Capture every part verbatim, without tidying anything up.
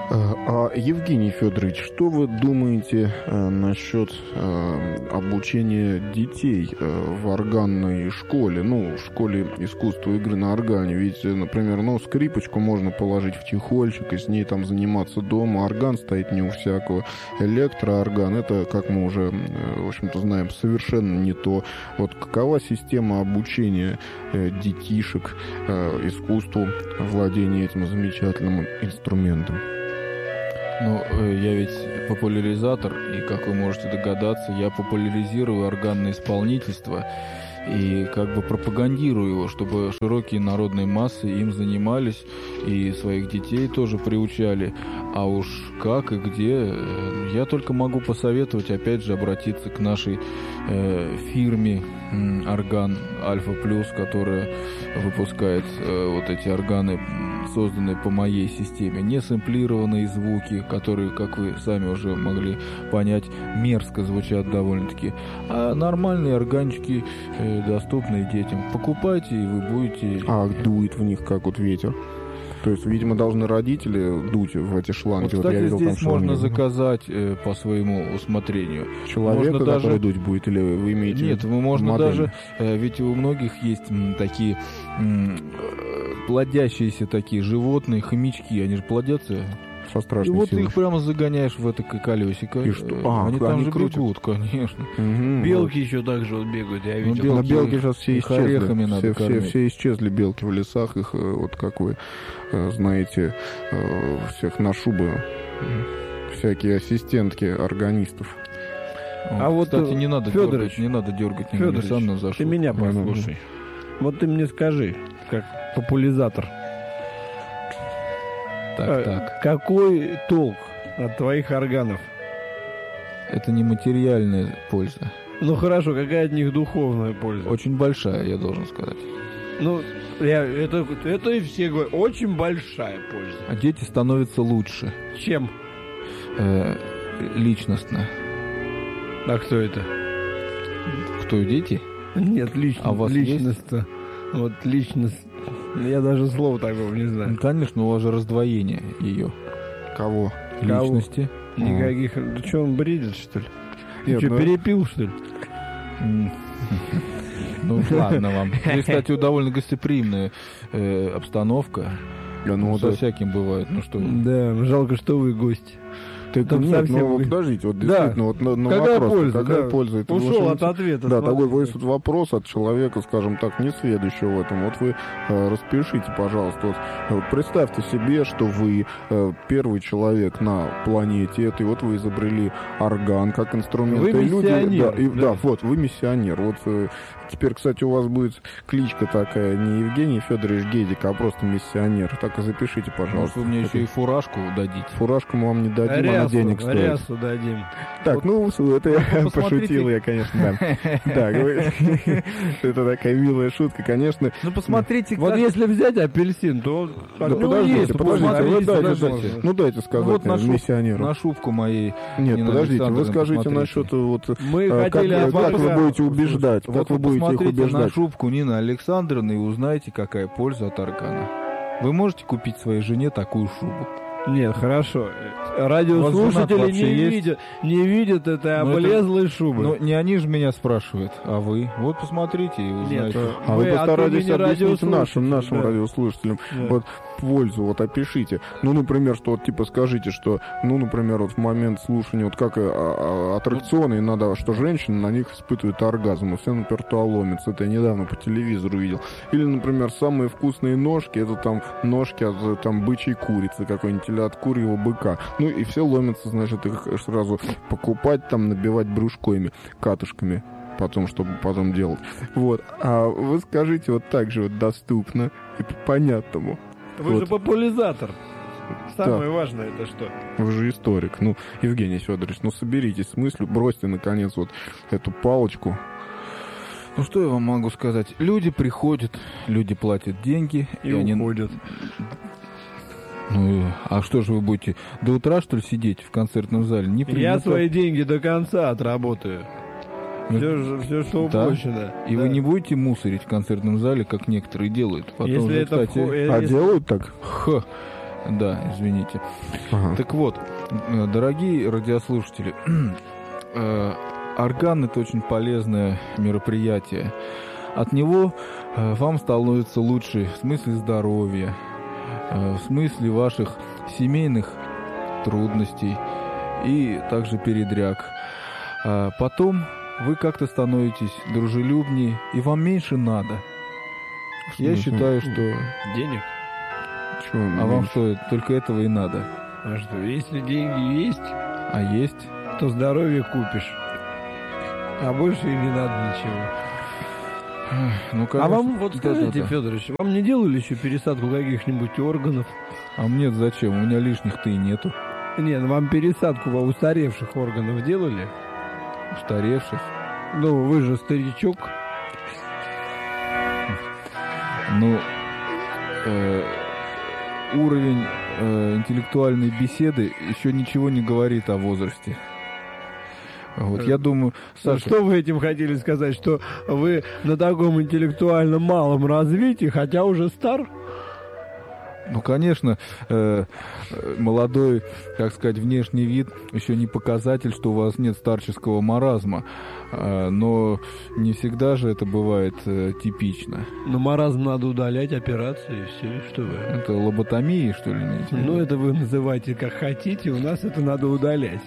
А, Евгений Федорович, что вы думаете а, насчет а, обучения детей а, в органной школе, ну, в школе искусства игры на органе? Ведь, например, ну, скрипочку можно положить в чехольчик и с ней там заниматься дома, орган стоит не у всякого, электроорган, это, как мы уже, в общем-то, знаем, совершенно не то. Вот какова система обучения э, детишек э, искусству владения этим замечательным инструментом? Ну, я ведь популяризатор, и, как вы можете догадаться, я популяризирую органное исполнительство и как бы пропагандирую его, чтобы широкие народные массы им занимались и своих детей тоже приучали. А уж как и где, я только могу посоветовать, опять же, обратиться к нашей э, фирме Орган Альфа Плюс, которая выпускает э, вот эти органы, созданные по моей системе, не сэмплированные звуки, которые, как вы сами уже могли понять, мерзко звучат довольно-таки, а нормальные органчики, э, доступные детям. Покупайте, и вы будете... А дует в них, как вот ветер? То есть, видимо, должны родители дуть в эти шланги. Вот, кстати, вот я видел, здесь там можно шланги. заказать э, по своему усмотрению. Человека, можно который даже... дуть будет, или вы имеете... Нет, вы можно модель? даже... Э, ведь у многих есть м, такие м, э, плодящиеся такие животные, хомячки, они же плодятся... Со И страшной вот силой. их прямо загоняешь в это колесико. И что? А, они там они же крутят? бегут, конечно. Угу, Белки еще так же вот бегают, я Ну, видел. Но белки, белки сейчас все их исчезли. орехами надо все, все, кормить. все исчезли белки в лесах. Их, э, вот как вы э, знаете, э, всех на шубы, э, всякие ассистентки органистов. Вот, А вот, кстати, не надо Федорович, дергать, не надо дергать Нину Федорович, Александровну за ты шутку. меня Да, да, послушай. Вот ты мне скажи, как популяризатор, Так, э, так. какой толк от твоих органов? Это не материальная польза. Ну хорошо, какая от них духовная польза? Очень большая, я должен сказать. Ну, я, это, это и все говорят, очень большая польза. А дети становятся лучше. Чем? Э, личностно. А кто это? Кто, дети? Нет, лично, А у вас личность-то. Вот личность. Я даже слова такого не Ну, знаю. конечно, у вас же раздвоение ее. Кого? Кого? Личности. Никаких. Да что, он бредит, что ли? Нет, Ты что, ну- перепил, что ли? М. Ну, ладно вам. Здесь, кстати, довольно гостеприимная э, обстановка. Да, ну, Ну, вот со это- всяким бывает. Ну что, вы. Да, жалко, что вы гость. Так, Там нет, совсем ну, вы- подождите, вот Да. действительно, вот на, на Какая вопрос, польза, какая да. польза это Ушел внушение? от ответа. Да, смотри. такой есть вот вопрос от человека, скажем так, несведущего в этом. Вот вы э, распишите, пожалуйста, вот, вот представьте себе, что вы э, первый человек на планете этой, вот вы изобрели орган как инструмент. Вы и люди, миссионер, да, и- да. да, вот, вы миссионер. Вот э, теперь, кстати, у вас будет кличка такая, не Евгений Федорович Гедик, а просто миссионер. Так и запишите, Может, пожалуйста. вы мне еще и фуражку дадите? Фуражку мы вам не дадим, она Рясу, денег стоит. рясу дадим. Так, ну, это я Ну, посмотрите. пошутил, я, конечно, да. Так, вы- это такая милая шутка, конечно. Ну, посмотрите, Вот если взять апельсин, то... Да ну, подождите, есть, подождите, посмотрите, вы дайте, подождите. дайте. Ну, дайте сказать вот на, шуб- миссионеру. на шубку моей. Нет, Нины подождите, вы Александровны скажите посмотрите. насчет вот... Мы э, хотели как, от как вас- вы будете убеждать, Вот как вы вы будете их посмотрите на убеждать. шубку Нины Александровны и узнаете, какая польза от органа. Вы можете купить своей жене такую шубу? Нет, хорошо. У вас Радиослушатели жена не вообще есть? видят, не видят этой Ну, это- облезлой шубы. Но не они же меня спрашивают, а вы. Вот посмотрите и узнаете. Нет, А вы Вы от постарайтесь имени объяснить нашим, радиослушателей, нашим да. радиослушателям Да. вот пользу, вот опишите. Ну, например, что вот типа скажите, что, ну, например, вот в момент слушания, вот как э, а, а, аттракционы, и надо, что женщины на них испытывают оргазм, и все на пертуа ломится. Это я недавно по телевизору видел. Или, например, самые вкусные ножки, это там ножки от э, там бычьей курицы какой-нибудь, или от курьего быка. Ну, и все ломятся, значит, их сразу покупать, там, набивать брюшками, катушками. Потом, чтобы потом делать. Вот. А вы скажите вот так же вот доступно и по-понятному. Вы вот. же популяризатор. Самое важное это что? Вы же историк. Ну, Евгений Федорович, ну соберитесь с мыслью, бросьте, наконец, вот эту палочку. Ну что я вам могу сказать? Люди приходят, люди платят деньги, И, и, они... уходят. Ну, а что же вы будете до утра, что ли, сидеть в концертном зале? Не при- Я ну, свои деньги до конца отработаю. Ну, Все, все что да. уплачено. И Да. вы не будете мусорить в концертном зале, как некоторые делают. Потом Если же, это кстати, вхо- э, А если- делают так? х, Да, извините. Ага. Так вот, э, дорогие радиослушатели, э, орган — это очень полезное мероприятие. От него э, вам становится лучше в смысле здоровья, э, в смысле ваших семейных трудностей и также передряг. А потом вы как-то становитесь дружелюбнее, и вам меньше надо. Я считаю, что... Денег? Чё, А вам что, только этого и надо? А что, если деньги есть, А есть? то здоровье купишь. А больше и не надо ничего. Ну, А конечно. вам, вот скажите, Да-да-да. Федорович, вам не делали еще пересадку каких-нибудь органов? А мне зачем? У меня лишних-то и нету. Нет, вам пересадку во устаревших органов делали? Устаревших. Ну, вы же старичок. Ну, э, уровень э, интеллектуальной беседы еще ничего не говорит о возрасте. Вот, я думаю, Саша... Что вы этим хотели сказать? Что вы на таком интеллектуально малом развитии, хотя уже стар? Ну, конечно, э, э, молодой, так сказать, внешний вид еще не показатель, что у вас нет старческого маразма. Э, но не всегда же это бывает э, типично. Но маразм надо удалять, операции, и все, что вы. Это лоботомия, что ли, имеете в виду? Ну, это вы называйте как хотите, у нас это надо удалять.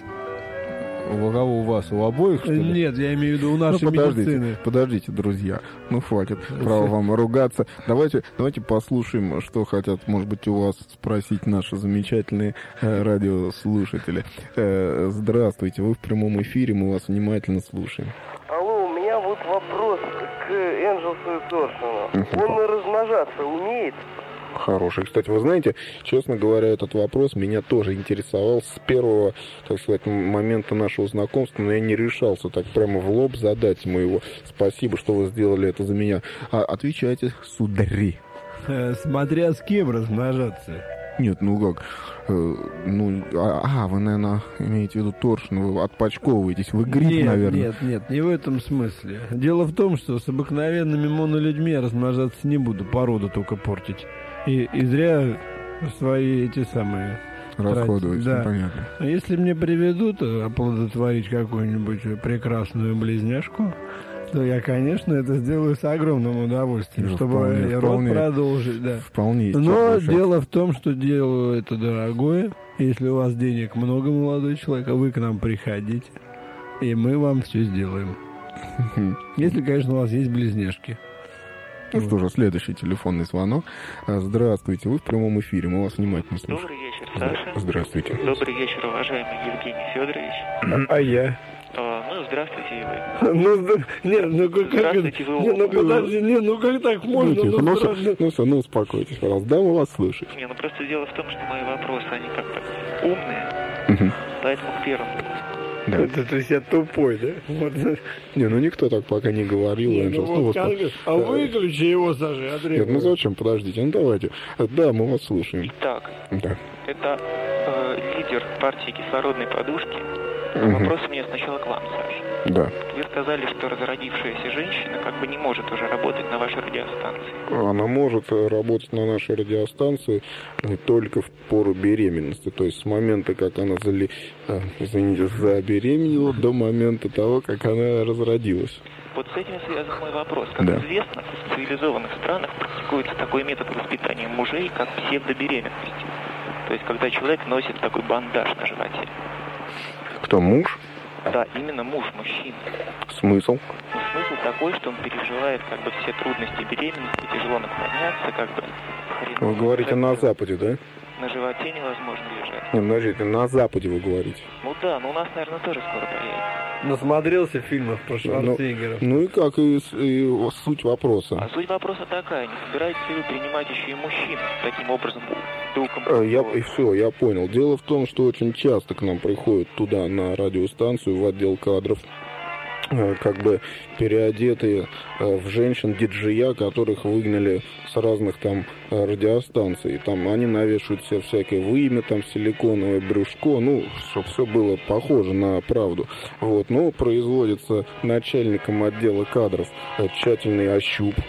У кого у вас? У обоих, что ли? Нет, я имею в виду у Ну, нашей подождите, медицины. подождите, друзья. Ну, хватит, право вам ругаться. Давайте, давайте послушаем, что хотят, может быть, у вас спросить наши замечательные э, радиослушатели. Э, здравствуйте, вы в прямом эфире, мы вас внимательно слушаем. Алло, у меня вот вопрос к Энджелсу Торсону. Он размножаться умеет? Хороший. Кстати, вы знаете, честно говоря, этот вопрос меня тоже интересовал с первого, так сказать, момента нашего знакомства, но я не решался так прямо в лоб задать ему его. Спасибо, что вы сделали это за меня. А, отвечайте, судари. Э, Смотря с кем размножаться. Нет, ну как, э, ну, а, а, вы, наверное, имеете в виду Торшин, вы отпочковываетесь, вы гриб, нет, наверное. Нет, нет, не в этом смысле. Дело в том, что с обыкновенными монолюдьми я размножаться не буду, породу только портить. И, и зря свои эти самые... Расходуете, да. ну, понятно. А если мне приведут оплодотворить какую-нибудь прекрасную близняшку, то я, конечно, это сделаю с огромным удовольствием, Ну, чтобы вполне, род вполне. продолжить. Да. Вполне есть Но чем дышать. дело в том, что дело это дорогое. Если у вас денег много, молодой человек, вы к нам приходите, и мы вам все сделаем. Если, конечно, у вас есть близняшки. Ну что же, следующий телефонный звонок. А, Здравствуйте, вы в прямом эфире, мы вас внимательно слушаем. Добрый вечер, Саша. Здравствуйте. Добрый вечер, уважаемый Евгений Федорович. А я? А, ну, здравствуйте и вы. Ну, да- не, ну как, как Здравствуйте, это? вы Не, ну оба. подожди, не, ну как так можно? Ну, тихо, Ну, ну, здра- всё, ну, всё, ну, успокойтесь, пожалуйста. Да, мы вас слышим. Не, ну просто дело в том, что мои вопросы, они как-то умные, Мгм. поэтому к первому. Да. Это то есть я тупой, да? Вот. Не, ну никто так пока не говорил, Не, ну Энджелс. вот Ну, вот как- так. а выключи его, Саша, я Нет, требую. ну зачем, подождите, ну давайте. Да, мы вас слушаем. Итак, Да. это э, лидер партии кислородной подушки. Мгм. Вопрос у меня сначала к вам, Саша. Да. Вы сказали, что разродившаяся женщина как бы не может уже работать на вашей радиостанции. Она может э, работать на нашей радиостанции э, только в пору беременности. То есть с момента, как она зали... э, извините, забеременела, до момента того, как она разродилась. Вот с этим связан мой вопрос. Как Да. известно, в цивилизованных странах практикуется такой метод воспитания мужей, как псевдобеременность. То есть, когда человек носит такой бандаж на животе. Кто, муж? Да, именно муж, мужчина. Смысл? Но смысл такой, что он переживает как бы все трудности беременности, тяжело наклоняться, как бы... хреново Вы говорите на лежать. Западе, да? На животе невозможно лежать. Не, подождите, на Западе вы говорите. Ну да, но у нас, наверное, тоже скоро появится. Насмотрелся фильмов про Шварценеггера. Ну и как, и, с- и суть вопроса. А суть вопроса такая, не собираетесь ли вы принимать еще и мужчин таким образом духом? Э, Я, и все, я понял. Дело в том, что очень часто к нам приходят туда, на радиостанцию, в отдел кадров, э, как бы переодетые э, в женщин диджея, которых выгнали с разных там э, радиостанций. Там они навешивают себе всякое вымя, там силиконовое брюшко, ну, чтобы все было похоже на правду. Вот, но производится начальником отдела кадров э, тщательный ощуп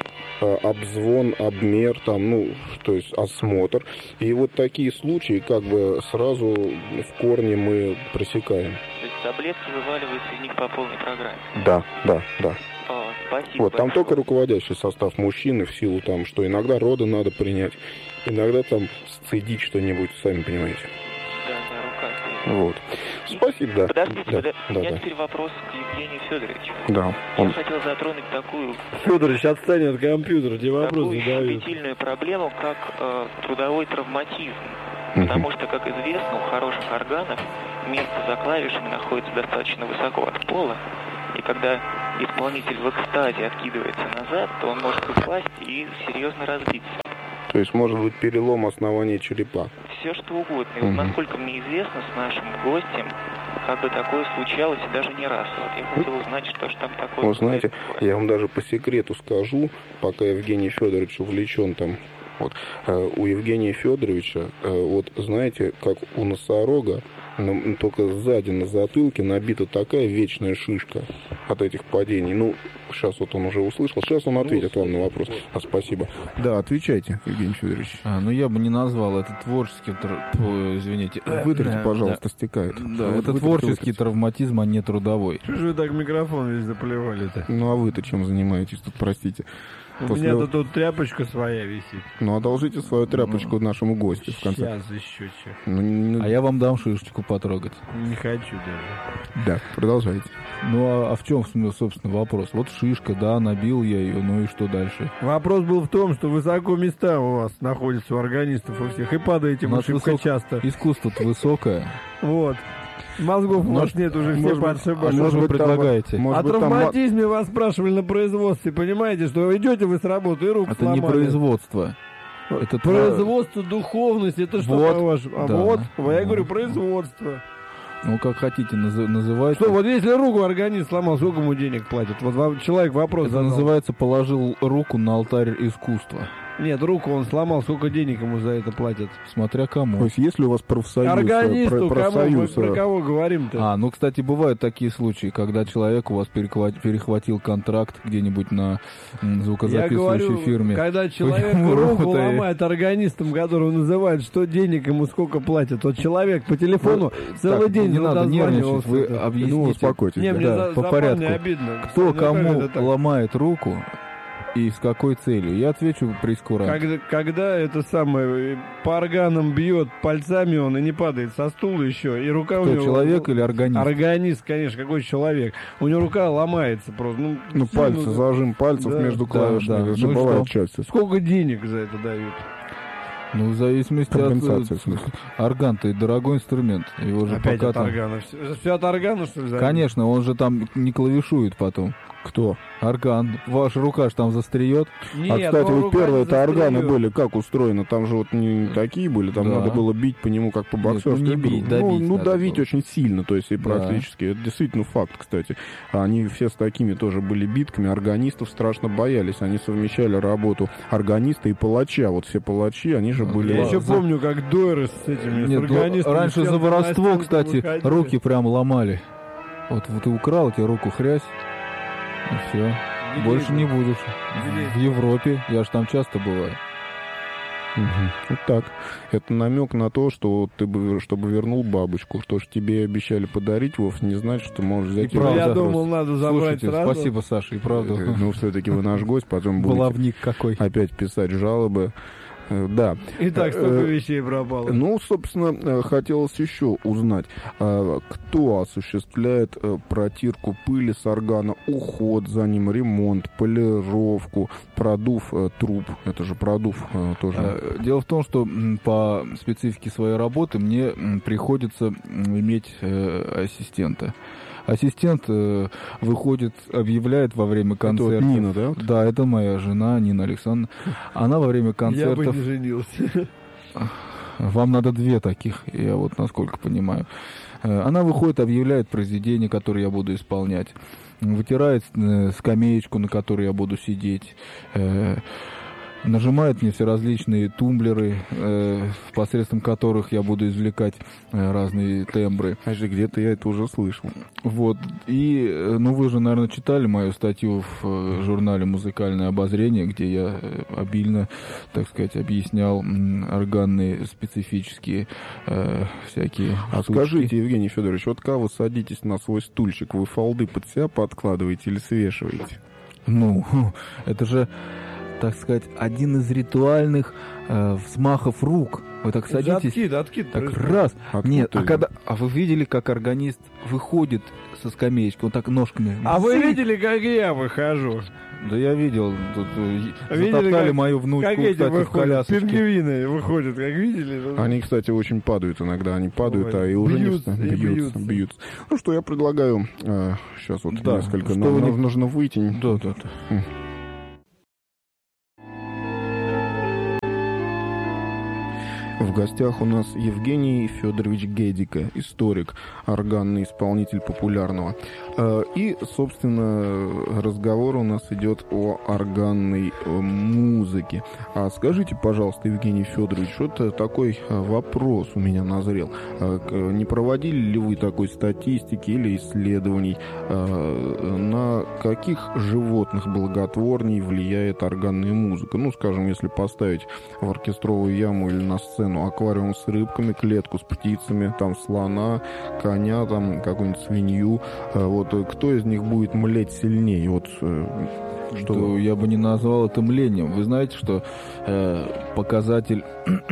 э, обзвон, обмер, там, ну, то есть осмотр. И вот такие случаи как бы сразу в корне мы пресекаем. То есть таблетки вываливаются из них по полной программе? Да, да, да. О, спасибо. Вот, там большое. только руководящий состав мужчины, в силу там, что иногда роды надо принять, иногда там сцедить что-нибудь, сами понимаете. Да, да, рука. Вот. Спасибо, да. Подождите, да, подо- да, у меня да. теперь вопрос к Евгению Федоровичу. Да, Я он... хотел затронуть такую, Федорович, отстань от компьютера, тебе вопрос такую задают. щепетильную проблему, как э, трудовой травматизм. Мгм. Потому что, как известно, у хороших органов место за клавишами находится достаточно высоко от пола, и когда исполнитель в экстазе откидывается назад, то он может упасть и серьезно разбиться. То есть может быть перелом основания черепа. Все что угодно. И вот, Мгм. насколько мне известно, с нашим гостем как бы такое случалось и даже не раз. Вот я хотел узнать, что же там такое. Вот знаете, бывает. я вам даже по секрету скажу, пока Евгений Федорович увлечен там. Вот, э, у Евгения Федоровича, э, вот знаете, как у носорога, но только сзади на затылке набита такая вечная шишка от этих падений. Ну, сейчас вот он уже услышал, сейчас он ответит вам на вопрос. А, спасибо. Да, отвечайте, Евгений Федорович. А, ну я бы не назвал это творческим, тр- Ой, извините. Вытрите, Да, пожалуйста, стекает. Да, Вот это вытрите, творческий вытрите. травматизм, а не трудовой. Что же вы так микрофон весь заплевали-то? Ну, а вы-то чем занимаетесь тут, простите? У После- меня-то тут тряпочка своя висит. Ну, одолжите свою тряпочку нашему гостю, в конце. Сейчас еще что. Ну, не- А я вам дам шишечку потрогать. Не хочу даже. Да, продолжайте. Ну а, а в чем, собственно, вопрос? Вот шишка, да, набил я ее, ну и что дальше? Вопрос был в том, что высоко места у вас находятся, у органистов у всех, и падаете У вы нас шибко высок- часто. Искусство-то высокое. Вот. Мозгов у вас нет, уже все может быть, А подшибали. что может же вы быть, там- предлагаете? может О быть, там- травматизме вас спрашивали на производстве, понимаете, что идете вы с работы и руку Это не сломали. производство. Это Производство, духовность, это что, Вот, по-вашему? А да. вот, я Да. говорю, производство. Ну, как хотите, наз- называйте. Что, вот если руку организм сломал, сколько ему денег платят? Вот вам человек вопрос Это задал. называется положил руку на алтарь искусства. Нет, руку он сломал, сколько денег ему за это платят? Смотря То кому. есть, если у вас профсоюз... э, Органисту, про- кому, мы профсоюз, про э, кого говорим-то? А, ну, кстати, бывают такие случаи, когда человек у вас перехват- перехватил контракт где-нибудь на м, Я звукозаписывающей говорю, фирме. когда человек ему руку руку-то и- ломает органистом, которого называют, что денег ему сколько платят, тот человек по телефону целый Так, день не туда надо нервничать, дозванивался. вы Это. объясните. Ну, успокойтесь. Не, да. мне Да, за, по за порядку. парня обидно. Кто Ну, как кому это так? ломает руку и с какой целью? Я отвечу прейскурант. Когда, когда это самое по органам бьет пальцами он и не падает со стула еще, и рука у Кто, него... человек или организм? Органист, конечно, какой человек. У него рука ломается просто. Ну, Ну, сильно- пальцы, зажим пальцев Да, между да, клавишами. да. Это же Ну и бывает что? часто. Сколько денег за это дают? Ну, в зависимости от... Компенсация, в смысле. Орган-то и дорогой инструмент. Его же Опять пока от там... органа. Все, все от органа, что ли? зависит? Конечно, он же там не клавишует потом. Кто? Орган. Ваша рука ж там застреет. Нет, а, кстати, ну, вот рука не первые-то органы застреет. были как устроены? Там же вот не такие были, там Да. надо было бить по нему как по Нет, ну, боксерской не бить, игру. давить Ну, ну надо давить было. очень сильно, то есть и Да. практически. Это действительно факт, кстати. Они все с такими тоже были битками. Органистов страшно боялись. Они совмещали работу органиста и палача. Вот все палачи, они же Ну, были... Я Да. еще За- помню, как Дойры с этими, с Нет, ну, органистами раньше всем за на воровство, стенку кстати, выходили. руки прям ломали. Вот, вот ты украл, тебе руку хрясь, и все. Где Больше это? не будешь. Где? В Европе. Я же там часто бываю. Мгм. Вот так. Это намек на то, что вот ты бы, чтобы вернул бабочку. То, что тебе обещали подарить, вовсе не значит, что ты можешь взять И её Ну, правда. я просто. думал, надо забрать Слушайте, сразу. спасибо, Саша, и правда. Э, Ну, все-таки вы наш гость, потом будете Баловник какой. опять писать жалобы. Э, Да. И так столько Э, вещей пропало. Ну, собственно, э, хотелось еще узнать, а, кто осуществляет э, протирку пыли с органа, уход за ним, ремонт, полировку, продув э, труб. Это же продув э, тоже. Э, Дело в том, что м, по специфике своей работы мне м, приходится м, иметь э, ассистента. Ассистент э, выходит, объявляет во время Это вот концерта. Нина, да? Да, это моя жена, Нина Александровна. Она во время Я бы концертов... не женился. Вам надо две таких, я вот насколько понимаю. Э, Она выходит, объявляет произведение, которое я буду исполнять. Вытирает э, скамеечку, на которой я буду сидеть. Э, нажимает мне все различные тумблеры, э, посредством которых я буду извлекать э, разные тембры. А же где-то я это уже слышал. Вот. И, э, ну, вы же, наверное, читали мою статью в э, журнале «Музыкальное обозрение», где я э, обильно, так сказать, объяснял м, органные специфические э, всякие А штучки. скажите, Евгений Федорович, вот когда вы садитесь на свой стульчик, вы фолды под себя подкладываете или свешиваете? Ну, это же, так сказать, один из ритуальных э, взмахов рук. Вы так Это же садитесь, откид, откид так происходит. раз. Откуда Нет, ты а знаешь? когда, а вы видели, как органист выходит со скамеечки, он так ножками. А вы Зы! видели, как я выхожу? Да я видел, тут э, Видели, затоптали как- мою внучку, Как эти кстати, в выходят, колясочке. пингвины выходят, как видели? Они, кстати, очень падают иногда. Они падают, Ой, а и уже бьются, не и встают. бьются. бьются. Ну что, я предлагаю... э, сейчас вот Да, несколько... что Нам, вы не- нам нужно выйти. Да, да, да. В гостях у нас Евгений Федорович Гедика, историк, органный исполнитель популярного. Э, И, собственно, разговор у нас идет о органной э, музыке. А скажите, пожалуйста, Евгений Федорович, вот такой э, вопрос у меня назрел. Э, к- Не проводили ли вы такой статистики или исследований, э, на каких животных благотворней влияет органная музыка? Ну, скажем, если поставить в оркестровую яму или на сцену аквариум с рыбками, клетку с птицами, там слона, коня, там какую-нибудь свинью, э, вот э, кто из них будет млеть сильнее? Вот э, что Что я бы не назвал это млением. Вы знаете, что э, показатель,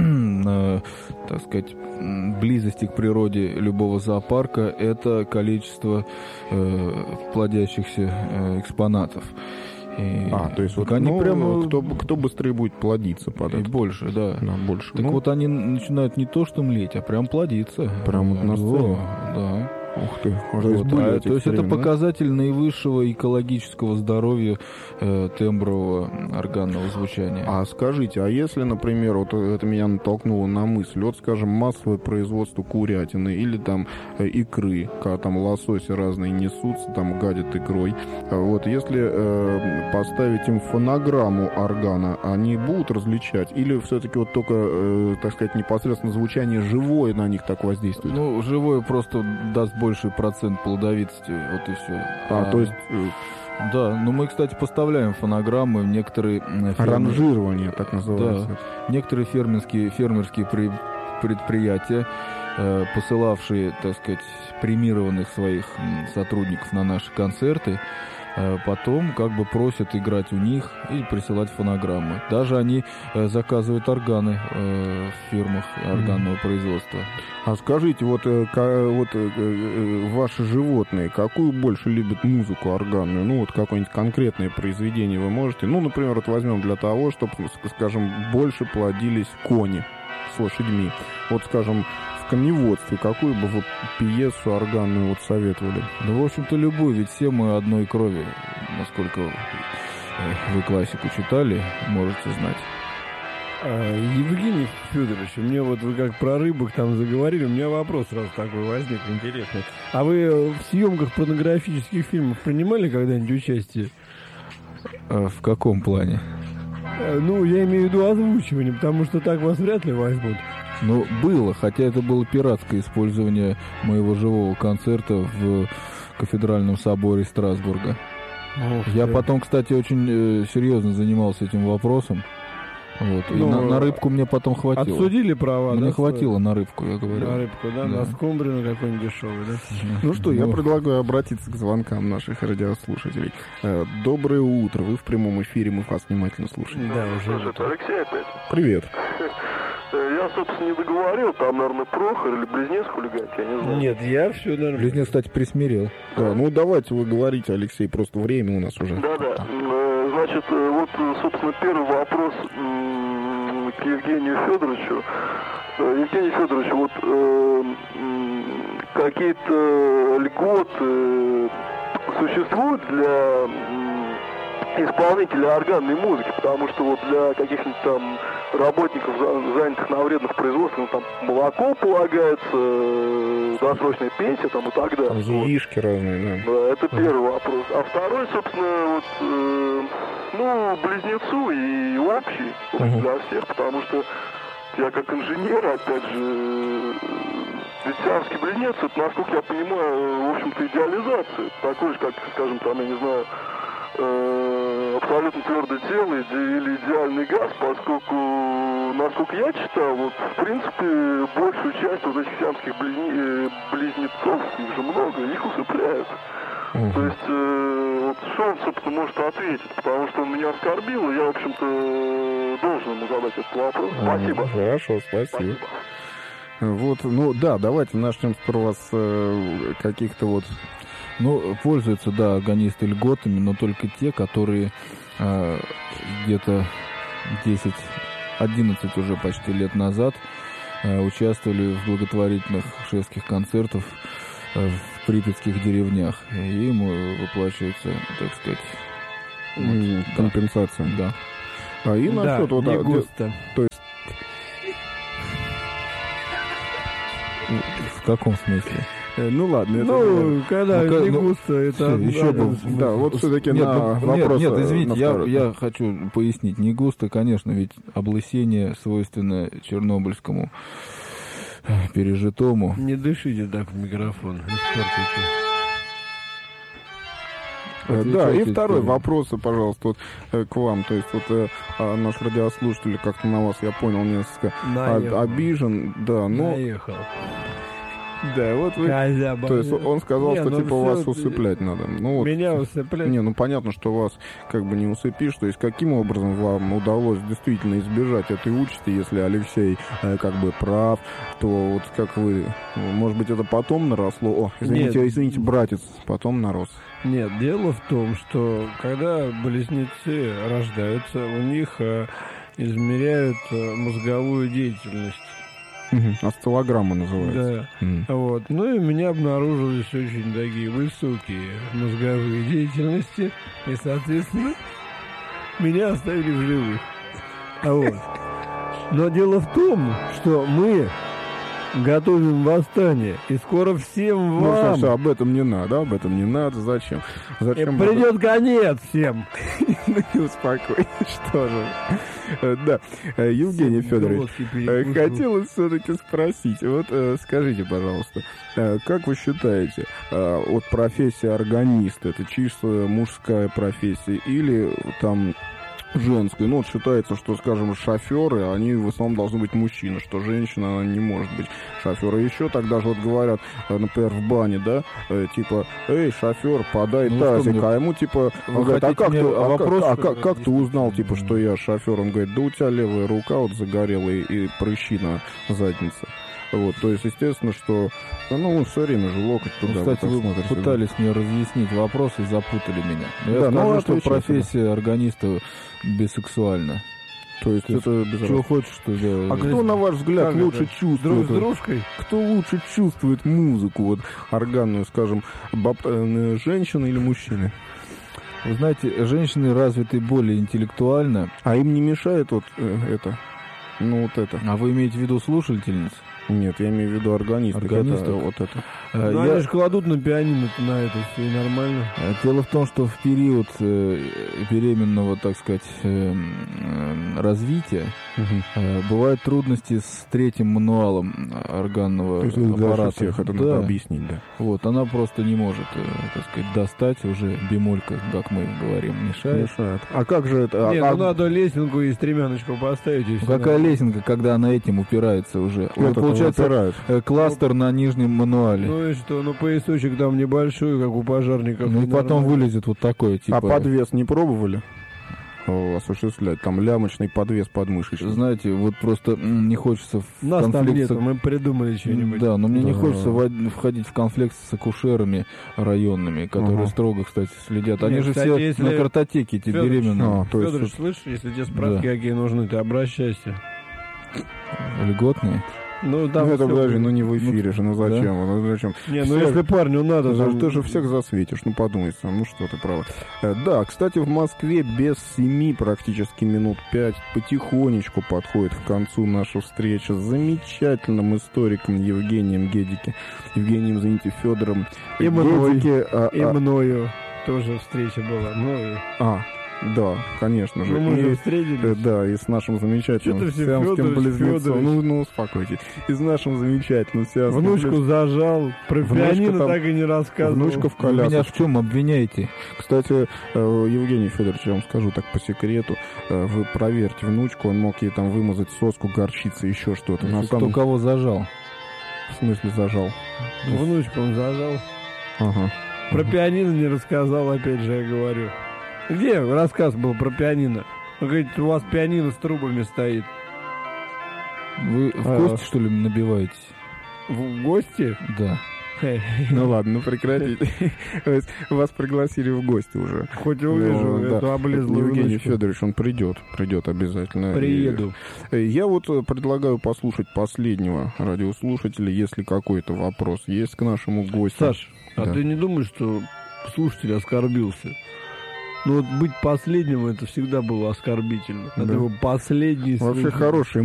э, так сказать, м, близости к природе любого зоопарка — это количество э, плодящихся э, экспонатов. И А, то есть вот вот, они ну, прямо кто, кто быстрее будет плодиться под и это? больше, да. Да, больше. Так Ну, вот они начинают не то что млеть, а прям плодиться. Прям вот на сцене? Да. ух ты. Вот, То есть, были а, эти то есть это эксперименты? показатель наивысшего экологического здоровья э, тембрового органного звучания. А скажите, а если, например, вот это меня натолкнуло на мысль, вот, скажем, массовое производство курятины или там э, икры, когда там лососи разные несутся, там гадят икрой, а вот если э, поставить им фонограмму органа, они будут различать? Или все-таки вот только, э, так сказать, непосредственно звучание живое на них так воздействует? Ну, живое просто даст больший процент плодовитости, вот и все. а, то есть э, Да, ну мы, кстати, поставляем фонограммы в некоторые... м, фермер- ранжирование, так называется. Некоторые фермерские, фермерские при- предприятия, э, посылавшие, так сказать, премированных своих м, сотрудников на наши концерты, э, потом как бы просят играть у них и присылать фонограммы. Даже они э, заказывают органы э, в фирмах органного производства. А скажите, вот, э, ка- вот э, э, ваши животные, какую больше любят музыку органную? Ну, вот какое-нибудь конкретное произведение вы можете? Ну, например, вот возьмем для того, чтобы, скажем, больше плодились кони с лошадьми. Вот, скажем, в коневодстве какую бы вы пьесу органную вот советовали? Ну, в общем-то, любую, ведь все мы одной крови, насколько э, вы классику читали, можете знать. А, Евгений Федорович, у меня вот вы как про рыбок там заговорили, у меня вопрос сразу такой возник интересный. А вы в съемках порнографических фильмов принимали когда-нибудь участие? А в каком плане? Э, Ну, я имею в виду озвучивание, потому что так вас вряд ли возьмут. Ну, было, хотя это было пиратское использование моего живого концерта в кафедральном соборе Страсбурга. Я потом, кстати, очень э, серьезно занимался этим вопросом. Вот. И Ну, на, на рыбку мне потом хватило. Отсудили права, Мне да? хватило на рыбку, я говорю. На рыбку, да? Да. На скумбрию на какой-нибудь дешевый, да? Ну что, я Ну, предлагаю обратиться к звонкам наших радиослушателей. Э, Доброе утро, вы в прямом эфире, мы вас внимательно слушаем. Да, уже. Это Алексей опять. Привет. Я, собственно, не договорил, там, наверное, Прохор или Близнец хулигант, я не знаю. Нет, я все нормально. Близнец, кстати, присмирел. Да, ну давайте вы говорите, Алексей, просто время у нас уже. Да-да. Э, Значит, э, вот, э, собственно, первый вопрос м, к Евгению Федоровичу. Э, Евгений Федорович, вот э, м, какие-то льготы существуют для м, исполнителя органной музыки, потому что вот для каких-нибудь там работников, за- занятых на вредных производствах, ну, там молоко полагается, э, досрочная пенсия там и так далее. Там Вот. яишки разные, да. Да, это первый вопрос. А второй, собственно, вот э, Ну, близнецу и общий, общий для всех, потому что я как инженер, опять же, ведь сиамский близнец, это, насколько я понимаю, в общем-то, идеализация. Такой же, как, скажем, там, я не знаю, э, абсолютно твердое тело или идеальный газ, поскольку, насколько я читал, вот, в принципе, большую часть вот этих сиамских близни- близнецов, их же много, их усыпляют. Uh-huh. То есть, э, вот что он, собственно, может ответить, потому что он меня оскорбил, и я, в общем-то, должен ему задать этот вопрос. Uh-huh. Спасибо. Хорошо, спасибо. Спасибо. Вот, ну да, давайте начнем сперва с э, каких-то вот... Ну, пользуются, да, органисты льготами, но только те, которые э, где-то десять-одиннадцать уже почти лет назад э, участвовали в благотворительных шведских концертах э, в припятских деревнях. И им выплачивается, так сказать, вот, компенсация. Да. А и да, насчет вот, не а, густо. То есть в каком смысле? Ну ладно, ну, это... когда ну, не ну, густо, это... Еще бы, да, вот все-таки нет, на ну, вопрос... Нет, нет, извините, я, второй. я хочу пояснить. Не густо, конечно, ведь облысение свойственно чернобыльскому пережитому. Не дышите так в микрофон, испортите. Да, и второй вопрос, пожалуйста, вот э, к вам. То есть вот э, а, наш радиослушатель как-то на вас, я понял, несколько Наехал. обижен. Да, но... Наехал. Да, вот вы... Козя, То есть он сказал, не, что ну типа всё, вас усыплять надо. Ну, вот. Меня усыплять? Не, ну понятно, что вас как бы не усыпишь. То есть каким образом вам удалось действительно избежать этой участи, если Алексей э, как бы прав, то вот как вы... Может быть, это потом наросло? О, извините, Нет. извините, братец, потом нарос. Нет, дело в том, что когда близнецы рождаются, у них э, измеряют э, мозговую деятельность. Угу. Осциллограмма называется. Да. Mm. Вот. Ну и у меня обнаружились очень такие высокие мозговые деятельности. И, соответственно, меня оставили в живых. А вот. Но дело в том, что мы готовим восстание. И скоро всем Ну, вам... Саша, об этом не надо, об этом не надо. Зачем? Зачем? Придет конец всем. Ну, не успокойся, что же. Э, Да, Э, Евгений Федорович, э, хотелось все-таки спросить. Вот э, скажите, пожалуйста, э, как вы считаете, э, вот профессия органиста, это чисто мужская профессия или там женская? Ну, вот считается, что, скажем, шоферы, они в основном должны быть мужчины, что женщина, она не может быть шофером. И еще тогда же вот говорят, э, например, в бане, да, э, типа, эй, шофер, подай Ну, тазик, что мне- а ему, типа, Вы он говорит, а хотите как, мне ты, а, вопрос как, а какой-то как, как ты объяснить? узнал, типа, что я шофер? Он говорит, да у тебя левая рука вот загорелая и, и прыщи на заднице. Вот, то есть, естественно, что, ну, все время же локоть Ну, туда. кстати, вот так вы смотришь. пытались мне разъяснить вопрос и запутали меня. Но я Да, ну, скажу, что отвечайте, профессия органиста бисексуальна. То есть, То есть, это без Чего разницы. хочешь, что да. А кто, на ваш взгляд, Как лучше это? чувствует? Друг с дружкой? Кто лучше чувствует музыку, вот, органную, скажем, баб... э, женщина или мужчина? Вы знаете, женщины развиты более интеллектуально. А им не мешает вот э, это? Ну, вот это. А вы имеете в виду слушательниц? Нет, я имею в виду органистов. Органистов? Это, вот это. Э, Ну, я- они же кладут на пианино на это все, и нормально. Э, Дело в том, что в период э, беременного, так сказать, э, э, развития э, бывают трудности с третьим мануалом органного То есть, это аппарата. дальше всех это Да. надо объяснить, да. Вот, она просто не может, э, так сказать, достать уже бемолька, как мы говорим, мешает. Мешает. А как же это? А- Не, а- ну надо лесенку и стремяночку поставить. И Ну, всё какая нормально. лесенка, когда она этим упирается уже? вот Вот, это получается, выпирает. э, кластер на нижнем мануале. Ну и что, ну поясочек там небольшой, как у пожарников. Ну и и потом нормально. вылезет вот такое, типа... А подвес не пробовали О, осуществлять? Там лямочный подвес подмышечный. Знаете, вот просто м, не хочется в Нас там конфликт с- нету, мы придумали что-нибудь. Да, но мне не Да. хочется во- входить в конфликт с акушерами районными, которые Ага. строго, кстати, следят. Они Нет, же кстати, все если- на картотеке, эти Фёдорович, беременные. А, то есть Фёдорович, это- слышишь, если тебе справки Да. какие нужны, ты обращайся. Льготные. Ну, Ну, там это всё подожди, будет. ну не в эфире же, ну зачем? да? Ну зачем? Не, ну Всех- если парню надо, Ты то... же, ты же всех засветишь, ну подумай сам, ну что ты права. Э, Да, кстати, в Москве без семи практически минут пять потихонечку подходит к концу наша встреча с замечательным историком Евгением Гедики, Евгением, извините, Федором И мной. Гедики. а, И а, мною тоже встреча была. Ну, и- а, Да, конечно же. Ну, мы же И, встретились. э, да, и с нашим замечательным Чё ты все, сиамским Фёдорович, близнецом. Фёдорович? Ну, ну, успокойтесь. И с нашим замечательным сиамским Внучку близнецом. зажал. Про Внучка пианино там- так и не рассказывал. Внучка в Вы меня коляске. в чем обвиняете? Кстати, э, Евгений Федорович, я вам скажу так по секрету, э, вы проверьте внучку, он мог ей там вымазать соску, горчицы, еще что-то. На Кто самом кого зажал? в смысле зажал. Внучку он зажал. Ага. Про пианино не рассказал, опять же, я говорю. Где рассказ был про пианино? Он говорит, у вас пианино с трубами стоит. Вы в А. гости, что ли, набиваетесь? В гости? Да. Ну ладно, ну прекратите. То есть вас пригласили в гости уже. Хоть увижу Ну, да. эту облезлую Евгений внучку. Федорович, он придет, придет обязательно. Приеду. И, э, я вот э, предлагаю послушать последнего радиослушателя, если какой-то вопрос есть к нашему гостю. Саш, а Да. ты не думаешь, что слушатель оскорбился? Ну вот быть последним, это всегда было оскорбительно. Надо Да. его последний Вообще слушать. хороший